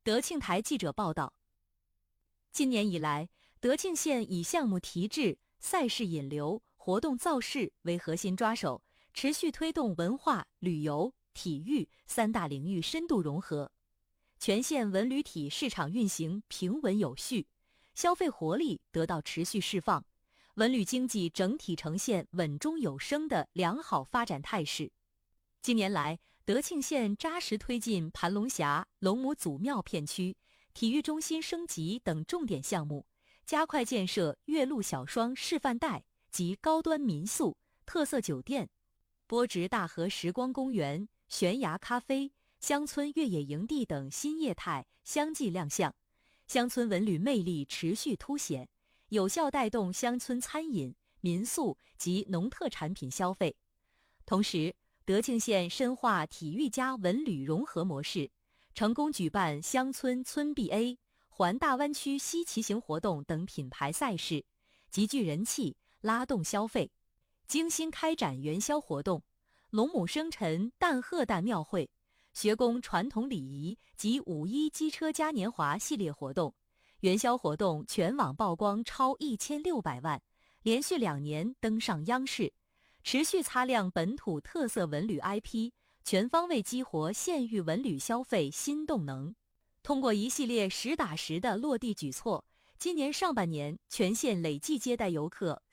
德庆台记者报道，今年以来，德庆县以项目提质、赛事引流、活动造势为核心抓手，持续推动文化、旅游、体育三大领域深度融合。全县文旅体市场运行平稳有序，消费活力得到持续释放，文旅经济整体呈现稳中有升的良好发展态势。近年来，德庆县扎实推进盘龙峡、龙母祖庙片区、体育中心升级等重点项目，加快建设岳麓小双示范带及高端民宿、特色酒店，波直大河时光公园、悬崖咖啡、乡村越野营地等新业态相继亮相，乡村文旅魅力持续凸显，有效带动乡村餐饮、民宿及农特产品消费。同时，德庆县深化体育加文旅融合模式，成功举办乡村村 BA、环大湾区西骑行活动等品牌赛事，极具人气，拉动消费。精心开展元宵活动、龙母生辰诞贺诞庙会、学宫传统礼仪及5·1机车嘉年华系列活动，元宵活动全网曝光超1600万，连续2年登上央视。持续擦亮本土特色文旅 IP， 全方位激活县域文旅消费新动能。通过一系列实打实的落地举措，今年上半年全县累计接待游客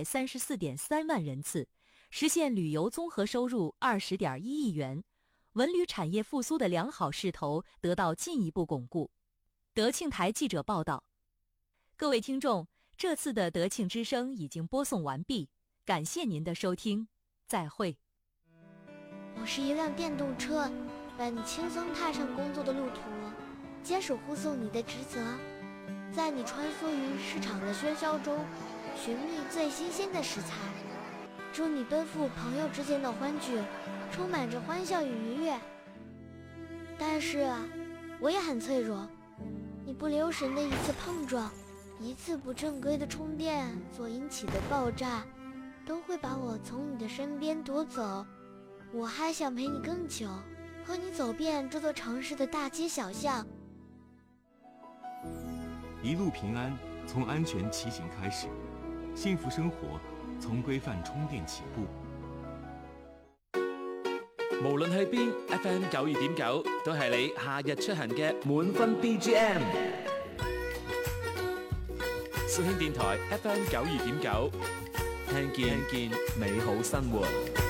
334.3万人次，实现旅游综合收入20.1亿元，文旅产业复苏的良好势头得到进一步巩固。德庆台记者报道。各位听众，这次的德庆之声已经播送完毕，感谢您的收听，再会。 我是一辆电动车，伴你轻松踏上工作的路途，坚守护送你的职责，在你穿梭于市场的喧嚣中，寻觅最新鲜的食材。祝你奔赴朋友之间的欢聚，充满着欢笑与愉悦。但是，我也很脆弱，你不留神的一次碰撞，一次不正规的充电所引起的爆炸，都会把我从你的身边夺走。我还想陪你更久，和你走遍这座城市的大街小巷。 一路平安，从安全骑行開始，幸福生活從規範充電起步。 無論去邊 ，FM 92.9都係你夏日出行嘅滿分 BGM。肇慶電台 FM 92.9，聽見美好生活。